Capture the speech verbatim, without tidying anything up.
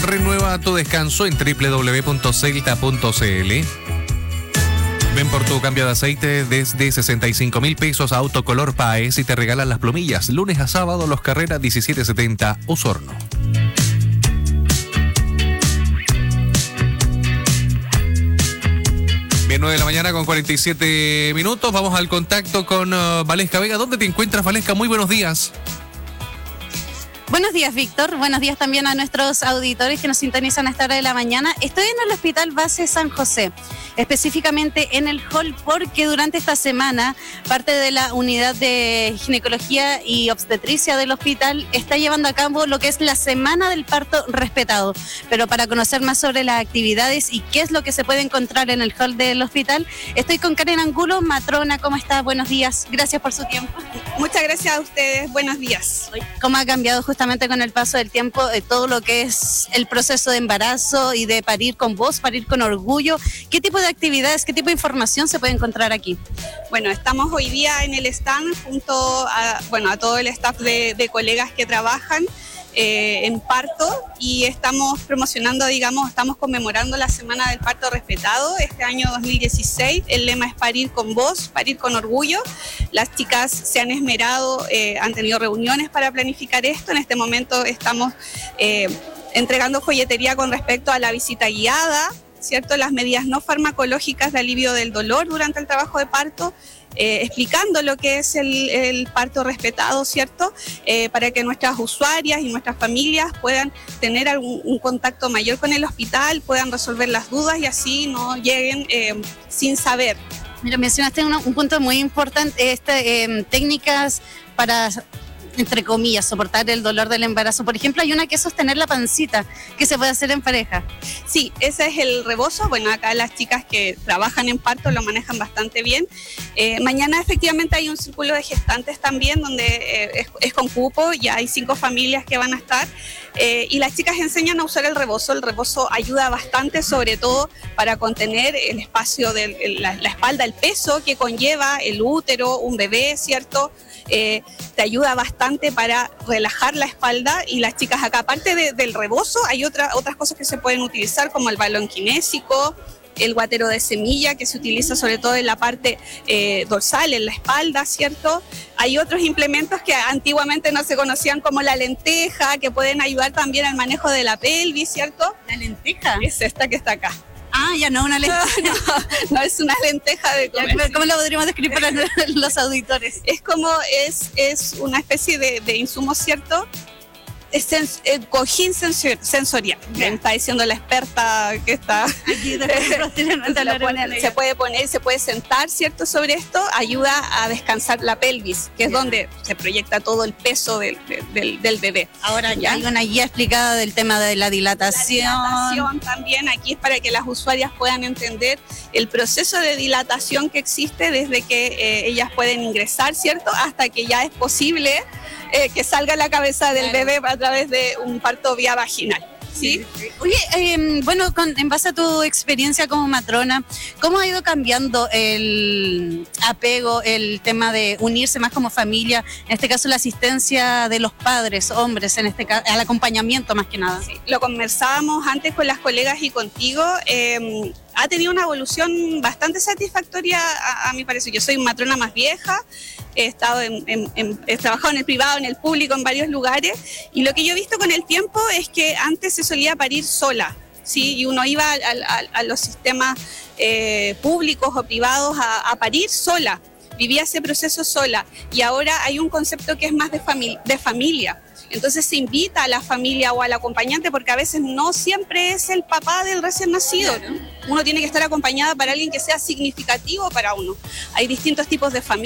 Renueva tu descanso en doble u doble u doble u punto celta punto c l. Ven por tu cambio de aceite desde sesenta y cinco mil pesos a Autocolor Paes y te regalan las plomillas. Lunes a sábado, Los Carreras diecisiete setenta, Osorno. Bien, nueve de la mañana con cuarenta y siete minutos. Vamos al contacto con uh, Valesca Vega. ¿Dónde te encuentras, Valesca? Muy buenos días. Buenos días, Víctor. Buenos días también a nuestros auditores que nos sintonizan a esta hora de la mañana. Estoy en el Hospital Base San José, específicamente en el hall, porque durante esta semana parte de la unidad de ginecología y obstetricia del hospital está llevando a cabo lo que es la Semana del Parto Respetado. Pero para conocer más sobre las actividades y qué es lo que se puede encontrar en el hall del hospital, estoy con Karen Angulo. Matrona, ¿cómo está? Buenos días. Gracias por su tiempo. Muchas gracias a ustedes. Buenos días. ¿Cómo ha cambiado justamente Justamente con el paso del tiempo, eh, todo lo que es el proceso de embarazo y de parir con voz, parir con orgullo? ¿Qué tipo de actividades, qué tipo de información se puede encontrar aquí? Bueno, estamos hoy día en el stand junto a, bueno, a todo el staff de, de colegas que trabajan eh, en parto, y estamos promocionando, digamos, estamos conmemorando la Semana del Parto Respetado este año dos mil dieciséis. El lema es parir con voz, parir con orgullo. Las chicas se han esmerado, eh, han tenido reuniones para planificar esto. En este momento estamos eh, entregando folletería con respecto a la visita guiada, ¿cierto? Las medidas no farmacológicas de alivio del dolor durante el trabajo de parto, eh, explicando lo que es el, el parto respetado, ¿cierto? Eh, para que nuestras usuarias y nuestras familias puedan tener algún, un contacto mayor con el hospital, puedan resolver las dudas y así no lleguen eh, sin saber. Mira, mencionaste un, un punto muy importante, este, eh, técnicas para, entre comillas, soportar el dolor del embarazo. Por ejemplo, hay una que es sostener la pancita, que se puede hacer en pareja. Sí, ese es el rebozo. Bueno, acá las chicas que trabajan en parto lo manejan bastante bien. Eh, mañana efectivamente hay un círculo de gestantes también, donde eh, es, es con cupo, ya hay cinco familias que van a estar. Eh, y las chicas enseñan a usar el rebozo. El rebozo ayuda bastante, sobre todo para contener el espacio de la, la espalda, el peso que conlleva el útero, un bebé, ¿cierto? Eh, te ayuda bastante para relajar la espalda. Y las chicas acá, aparte de, del rebozo, hay otra, otras cosas que se pueden utilizar, como el balón kinésico, el guatero de semilla, que se utiliza sobre todo en la parte eh, dorsal, en la espalda, ¿cierto? Hay otros implementos que antiguamente no se conocían, como la lenteja, que pueden ayudar también al manejo de la pelvis, ¿cierto? ¿La lenteja? Es esta que está acá. Ah, ya no, una lenteja. No, no es una lenteja de comer. ¿Cómo lo podríamos describir para los auditores? Es como, es, es una especie de, de insumo, ¿cierto? Es sens el cojín sensor sensorial. Me está diciendo la experta que está. Aquí se, pone, se puede poner, se puede sentar, ¿cierto? Sobre esto ayuda a descansar la pelvis, que es yeah. donde se proyecta todo el peso del, del, del bebé. Ahora ya hay una guía explicada del tema de la dilatación. La dilatación también, aquí es para que las usuarias puedan entender el proceso de dilatación que existe desde que eh, ellas pueden ingresar, ¿cierto? Hasta que ya es posible eh, que salga la cabeza del claro. bebé a través de un parto vía vaginal. ¿Sí? Oye, eh, bueno, con, en base a tu experiencia como matrona, ¿cómo ha ido cambiando el apego, el tema de unirse más como familia, en este caso la asistencia de los padres, hombres, en este caso, al acompañamiento más que nada? Sí, lo conversábamos antes con las colegas y contigo. Eh, ha tenido una evolución bastante satisfactoria, a, a mi parecer. Yo soy matrona más vieja, he estado en, en, en, he trabajado en el privado, en el público, en varios lugares, y lo que yo he visto con el tiempo es que antes se solía parir sola, ¿sí? Y uno iba a, a, a los sistemas eh, públicos o privados a, a parir sola, vivía ese proceso sola, y ahora hay un concepto que es más de, fami- de familia. Entonces se invita a la familia o al acompañante, porque a veces no siempre es el papá del recién nacido. Uno tiene que estar acompañada para alguien que sea significativo para uno. Hay distintos tipos de familias.